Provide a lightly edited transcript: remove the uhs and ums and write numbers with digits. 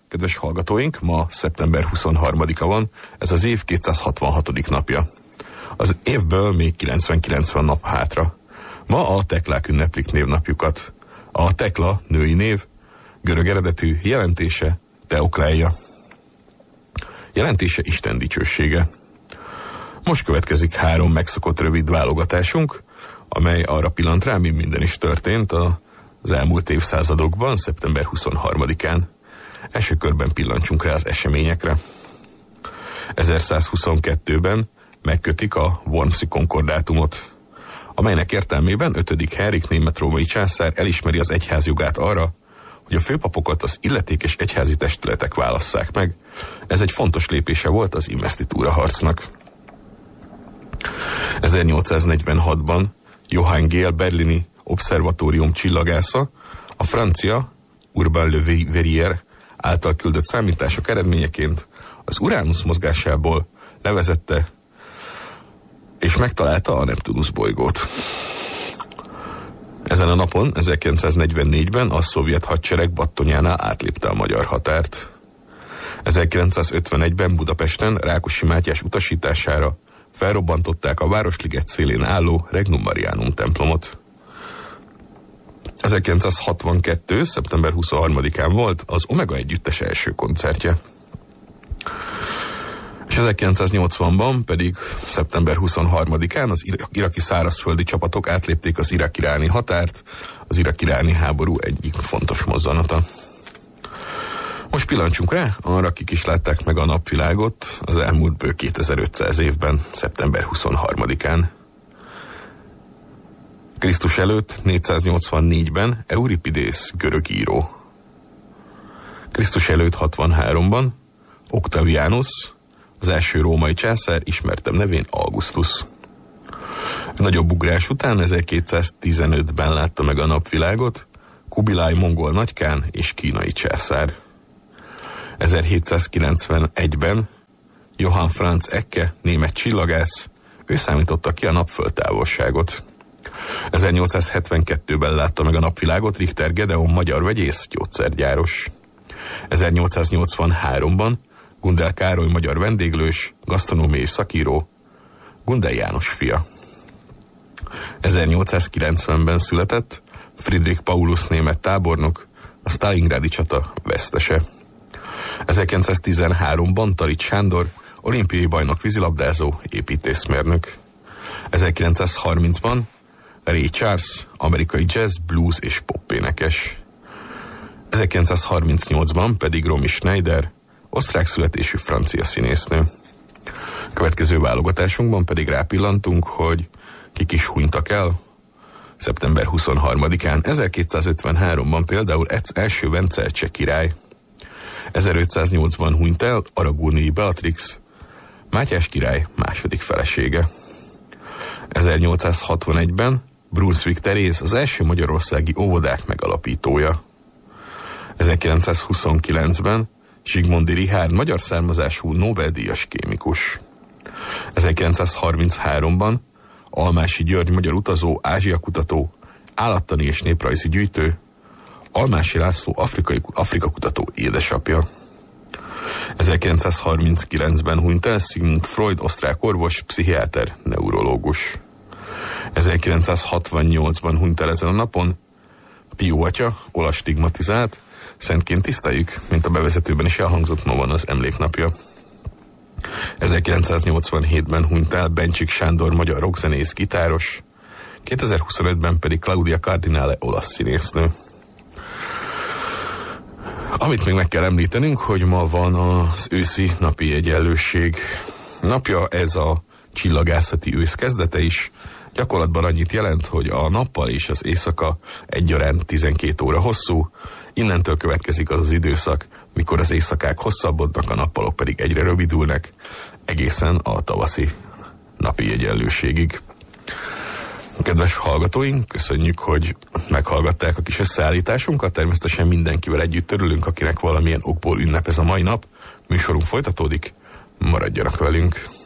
Kedves hallgatóink, ma szeptember 23-a van, ez az év 266. napja. Az évből még 99 nap hátra. Ma a Teklák ünneplik névnapjukat. A Tekla női név, görög eredetű, jelentése Teokleia. Jelentése Isten dicsősége. Most következik 3 megszokott rövid válogatásunk, amely arra pillant rá, mi minden is történt az elmúlt évszázadokban, szeptember 23-án. Első körben pillancsunk rá az eseményekre. 1122-ben megkötik a Wormsi konkordátumot, amelynek értelmében 5. Henrik német-római császár elismeri az egyház jogát arra, hogy a főpapokat az illetékes egyházi testületek válasszák meg. Ez egy fontos lépése volt az investitúra harcnak. 1846-ban Johann Galle berlini obszervatórium csillagásza a francia Urbain Le Verrier által küldött számítások eredményeként az Uranus mozgásából levezette és megtalálta a Neptunusz bolygót. Ezen a napon, 1944-ben a szovjet hadsereg Battonyánál átlépte a magyar határt. 1951-ben Budapesten Rákosi Mátyás utasítására felrobbantották a Városliget szélén álló Regnum Marianum templomot. 1962. szeptember 23-án volt az Omega együttes első koncertje. És 1980-ban pedig szeptember 23-án az iraki szárazföldi csapatok átlépték az irak-iráni határt, az irak-iráni háború egyik fontos mozzanata. Most pillancsunk rá arra, akik is látták meg a napvilágot az elmúlt bő 2500 évben, szeptember 23-án. Krisztus előtt 484-ben Euripides görög író. Krisztus előtt 63-ban Octavianus, az első római császár, ismertebb nevén Augustus. Nagyobb ugrás után 1215-ben látta meg a napvilágot Kubilai mongol nagykán és kínai császár. 1791-ben Johann Franz Ecke, német csillagász, ő számította ki a nap földtávolságot. 1872-ben látta meg a napvilágot Richter Gedeon, magyar vegyész, gyógyszergyáros. 1883-ban Gundel Károly, magyar vendéglős, gasztronómiai szakíró, Gundel János fia. 1890-ben született Friedrich Paulus, német tábornok, a Sztálingrádi csata vesztese. 1913-ban Tarics Sándor, olimpiai bajnok vízilabdázó, építészmérnök. 1930-ban Ray Charles, amerikai jazz, blues és pop énekes. 1938-ban pedig Romy Schneider, osztrák születésű francia színésznő. Következő válogatásunkban pedig rápillantunk, hogy kik is hunytak el szeptember 23-án. 1253-ban például első Vencel cseh király. 1508-ban hunyt el aragóniai Beatrix, Mátyás király második felesége. 1861-ben Brunswick Teréz, az első magyarországi óvodák megalapítója. 1929-ben Zsigmondy Richárd, magyar származású Nobel-díjas kémikus. 1933-ban Almási György, magyar utazó, ázsiakutató, állattani és néprajzi gyűjtő, Almási László, Afrika kutató édesapja. 1939-ben hunyt el Sigmund Freud, osztrák orvos, pszichiáter, neurológus. 1968-ban hunyt el ezen a napon Pió atya, olasz stigmatizált, szentként tiszteljük, mint a bevezetőben is elhangzott, ma van az emléknapja. 1987-ben hunyt el Bencsik Sándor, magyar rockzenész, gitáros, 2025-ben pedig Claudia Cardinale, olasz színésznő. Amit még meg kell említenünk, hogy ma van az őszi napi egyenlőség napja, ez a csillagászati ősz kezdete is. Gyakorlatban annyit jelent, hogy a nappal és az éjszaka egyaránt 12 óra hosszú, innentől következik az az időszak, mikor az éjszakák hosszabbodnak, a nappalok pedig egyre rövidülnek, egészen a tavaszi napi egyenlőségig. Kedves hallgatóink, köszönjük, hogy meghallgatták a kis összeállításunkat, természetesen mindenkivel együtt örülünk, akinek valamilyen okból ünnep ez a mai nap. Műsorunk folytatódik, maradjanak velünk!